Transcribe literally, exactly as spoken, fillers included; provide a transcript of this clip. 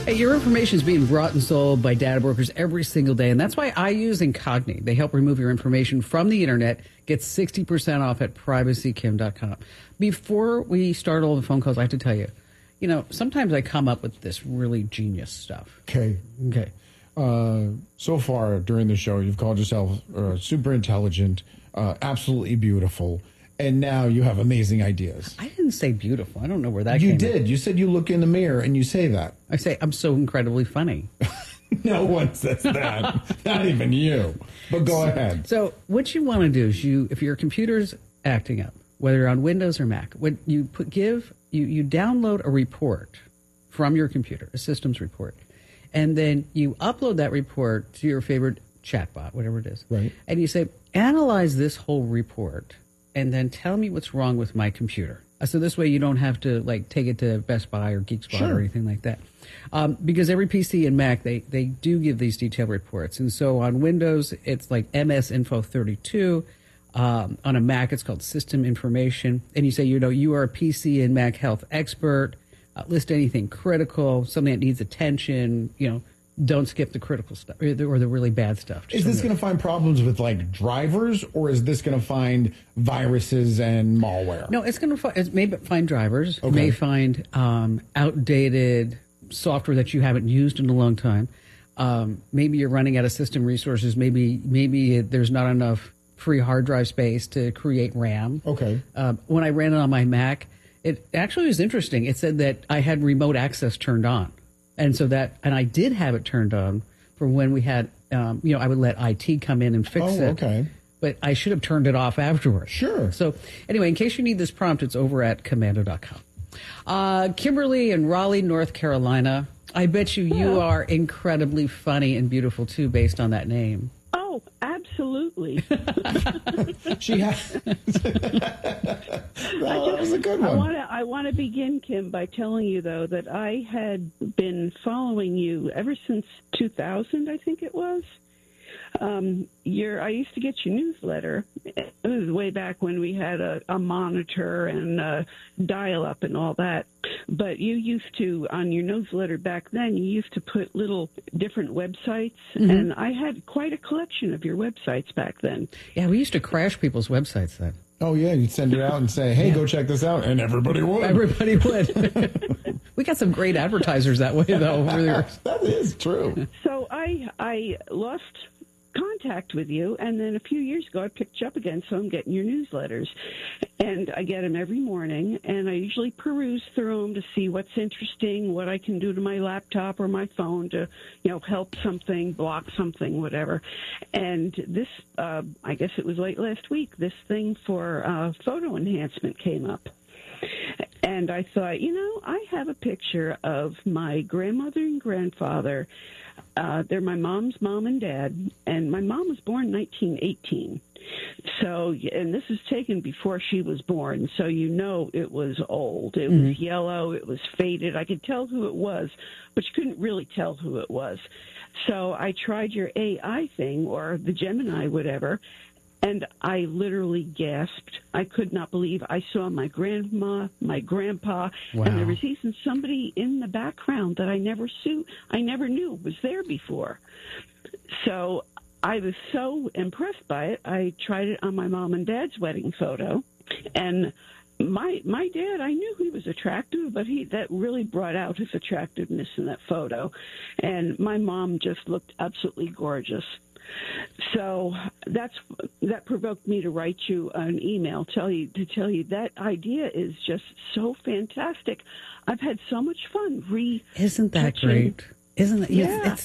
Hey, your information is being brought and sold by data brokers every single day, and that's why I use Incogni. They help remove your information from the internet. Get sixty percent off at privacy kim dot com. Before we start all the phone calls, I have to tell you, you know, sometimes I come up with this really genius stuff. Okay. Okay. Uh, so far during the show, you've called yourself uh, super intelligent, uh, absolutely beautiful, and now you have amazing ideas. I didn't say beautiful. I don't know where that You came did. from. You said you look in the mirror and you say that. I say I'm so incredibly funny. No one says that. Not even you. But go ahead. So what you want to do is you, if your computer's acting up, whether you're on Windows or Mac, when you put give you, you download a report from your computer, a systems report, and then you upload that report to your favorite chatbot, whatever it is. Right. And you say, analyze this whole report and then tell me what's wrong with my computer. So this way you don't have to like take it to Best Buy or GeekSpot Sure. or anything like that. Um, because every P C and Mac, they, they do give these detailed reports. And so on Windows, it's like M S Info thirty-two. Um, on a Mac, it's called System Information. And you say, you know, you are a P C and Mac health expert. Uh, list anything critical, something that needs attention, you know. Don't skip the critical stuff or the, or the really bad stuff. Is this going to find problems with like drivers, or is this going to find viruses and malware? No, it's going to find, it may find drivers, Okay. may find um, outdated software that you haven't used in a long time. Um, maybe you're running out of system resources. Maybe maybe there's not enough free hard drive space to create RAM. Okay. Um, when I ran it on my Mac, it actually was interesting. It said that I had remote access turned on. And so that, and I did have it turned on for when we had, um, you know, I would let I T come in and fix Oh, it. okay. But I should have turned it off afterwards. Sure. So anyway, in case you need this prompt, it's over at commando dot com. Uh, Kimberly in Raleigh, North Carolina. I bet you you are incredibly funny and beautiful too, based on that name. Oh, absolutely. She has. That was a good I one. want to I want to begin, Kim, by telling you, though, that I had been following you ever since two thousand, I think it was. Um, your, I used to get your newsletter. It was way back when we had a, a monitor and a dial-up and all that. But you used to, on your newsletter back then, you used to put little different websites. Mm-hmm. And I had quite a collection of your websites back then. Yeah, we used to crash people's websites then. Oh, yeah. You'd send it out and say, hey, Yeah. go check this out. And everybody would. Everybody would. We got some great advertisers that way, though. Over the years. That is true. So I I lost contact with you, and then a few years ago I picked you up again, so I'm getting your newsletters. And I get them every morning, and I usually peruse through them to see what's interesting, what I can do to my laptop or my phone to, you know, help something, block something, whatever. And this, uh, I guess it was late last week, this thing for uh, photo enhancement came up. And I thought, you know, I have a picture of my grandmother and grandfather. Uh, they're my mom's mom and dad, and my mom was born in nineteen eighteen. So, and this is taken before she was born, so you know it was old. It Mm-hmm. was yellow. It was faded. I could tell who it was, but you couldn't really tell who it was. So I tried your A I thing, or the Gemini, whatever, and I literally gasped. I could not believe I saw my grandma, my grandpa, Wow. and there was even somebody in the background that I never saw, I never knew was there before. So I was so impressed by it. I tried it on my mom and dad's wedding photo, and my my dad, I knew he was attractive, but he that really brought out his attractiveness in that photo. And my mom just looked absolutely gorgeous. So that's that provoked me to write you an email, tell you to tell you that idea is just so fantastic. I've had so much fun re. Isn't that touching- great? Isn't it? Yeah. It's